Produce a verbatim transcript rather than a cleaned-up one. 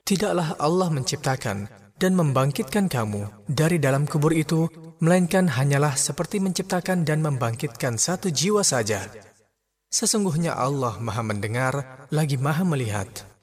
Tidaklah Allah menciptakan dan membangkitkan kamu dari dalam kubur itu, melainkan hanyalah seperti menciptakan dan membangkitkan satu jiwa saja. Sesungguhnya Allah Maha Mendengar lagi Maha Melihat.